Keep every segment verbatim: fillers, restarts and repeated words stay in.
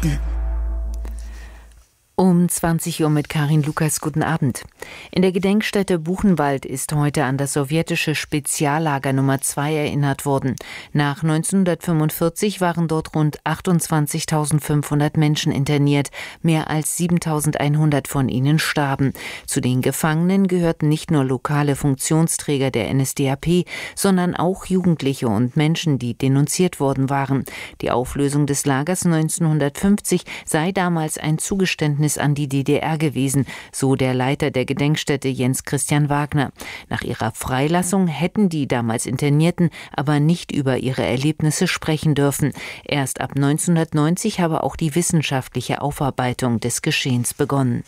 Nachrichten. Um zwanzig Uhr mit Karin Lukas. Guten Abend. In der Gedenkstätte Buchenwald ist heute an das sowjetische Speziallager Nummer zwei erinnert worden. Nach neunzehnhundertfünfundvierzig waren dort rund achtundzwanzigtausendfünfhundert Menschen interniert. Mehr als siebentausendeinhundert von ihnen starben. Zu den Gefangenen gehörten nicht nur lokale Funktionsträger der N S D A P, sondern auch Jugendliche und Menschen, die denunziert worden waren. Die Auflösung des Lagers neunzehnhundertfünfzig sei damals ein Zugeständnis an die D D R gewesen, so der Leiter der Gedenkstätte Jens Christian Wagner. Nach ihrer Freilassung hätten die damals Internierten aber nicht über ihre Erlebnisse sprechen dürfen. Erst ab neunzehnhundertneunzig habe auch die wissenschaftliche Aufarbeitung des Geschehens begonnen.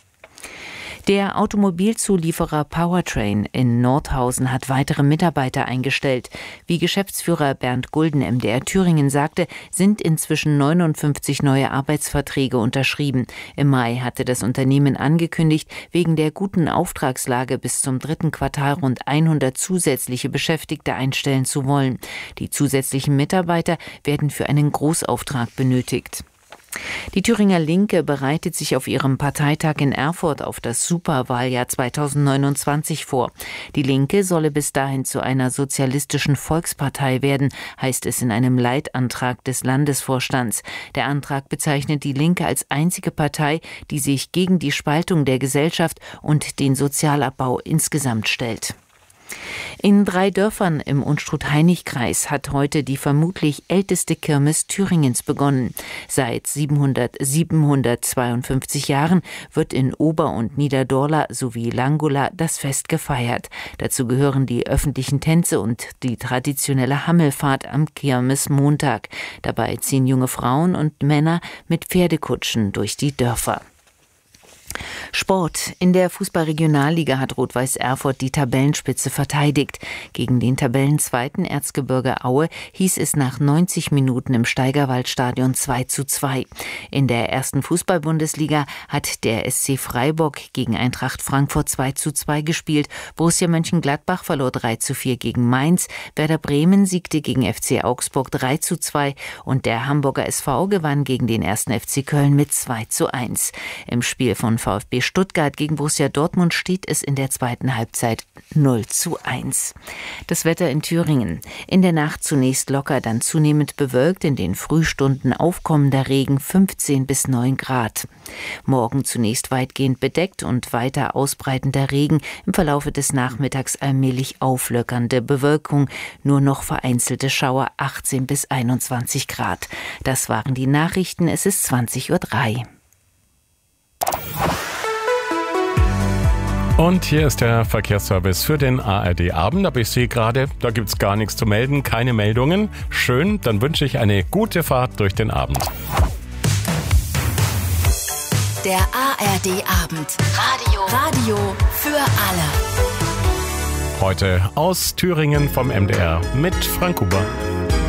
Der Automobilzulieferer Powertrain in Nordhausen hat weitere Mitarbeiter eingestellt. Wie Geschäftsführer Bernd Gulden M D R Thüringen sagte, sind inzwischen neunundfünfzig neue Arbeitsverträge unterschrieben. Im Mai hatte das Unternehmen angekündigt, wegen der guten Auftragslage bis zum dritten Quartal rund hundert zusätzliche Beschäftigte einstellen zu wollen. Die zusätzlichen Mitarbeiter werden für einen Großauftrag benötigt. Die Thüringer Linke bereitet sich auf ihrem Parteitag in Erfurt auf das Superwahljahr zweitausendneunundzwanzig vor. Die Linke solle bis dahin zu einer sozialistischen Volkspartei werden, heißt es in einem Leitantrag des Landesvorstands. Der Antrag bezeichnet die Linke als einzige Partei, die sich gegen die Spaltung der Gesellschaft und den Sozialabbau insgesamt stellt. In drei Dörfern im Unstrut-Hainich-Kreis hat heute die vermutlich älteste Kirmes Thüringens begonnen. Seit siebenhundertzweiundfünfzig Jahren wird in Ober- und Niederdorla sowie Langula das Fest gefeiert. Dazu gehören die öffentlichen Tänze und die traditionelle Hammelfahrt am Kirmesmontag. Dabei ziehen junge Frauen und Männer mit Pferdekutschen durch die Dörfer. Sport. In der Fußball-Regionalliga hat Rot-Weiß Erfurt die Tabellenspitze verteidigt. Gegen den Tabellenzweiten Erzgebirge Aue hieß es nach neunzig Minuten im Steigerwaldstadion zwei zu zwei. In der ersten Fußball-Bundesliga hat der S C Freiburg gegen Eintracht Frankfurt zwei zu zwei gespielt. Borussia Mönchengladbach verlor drei zu vier gegen Mainz. Werder Bremen siegte gegen F C Augsburg drei zu zwei und der Hamburger S V gewann gegen den ersten F C Köln mit zwei zu eins. Im Spiel von VfB Stuttgart gegen Borussia Dortmund steht es in der zweiten Halbzeit null zu eins. Das Wetter in Thüringen. In der Nacht zunächst locker, dann zunehmend bewölkt, in den Frühstunden aufkommender Regen fünfzehn bis neun Grad. Morgen zunächst weitgehend bedeckt und weiter ausbreitender Regen, im Verlaufe des Nachmittags allmählich auflockernde Bewölkung, nur noch vereinzelte Schauer achtzehn bis einundzwanzig Grad. Das waren die Nachrichten, es ist zwanzig Uhr drei. Und hier ist der Verkehrsservice für den A R D-Abend. Aber ich sehe gerade, da gibt's gar nichts zu melden, keine Meldungen. Schön, dann wünsche ich eine gute Fahrt durch den Abend. Der A R D-Abend. Radio. Radio für alle. Heute aus Thüringen vom M D R mit Frank Huber.